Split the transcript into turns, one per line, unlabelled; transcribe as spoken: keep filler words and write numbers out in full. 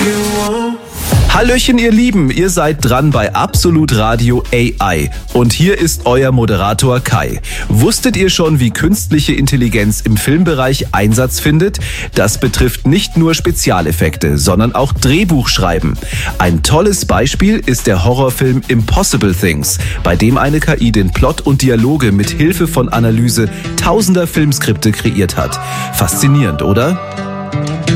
Hallöchen, ihr Lieben, ihr seid dran bei Absolut Radio A I. Und hier ist euer Moderator Kai. Wusstet ihr schon, wie künstliche Intelligenz im Filmbereich Einsatz findet? Das betrifft nicht nur Spezialeffekte, sondern auch Drehbuchschreiben. Ein tolles Beispiel ist der Horrorfilm Impossible Things, bei dem eine K I den Plot und Dialoge mit Hilfe von Analyse tausender Filmskripte kreiert hat. Faszinierend, oder?